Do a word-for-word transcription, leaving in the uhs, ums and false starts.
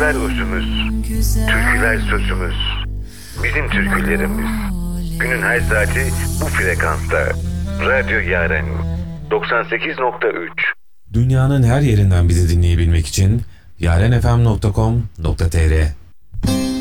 Türküler özümüz, türküler sözümüz, bizim türkülerimiz. Günün her saati bu frekansta. Radyo Yaren doksan sekiz nokta üç. Dünyanın her yerinden bizi dinleyebilmek için yarenfm nokta com nokta tr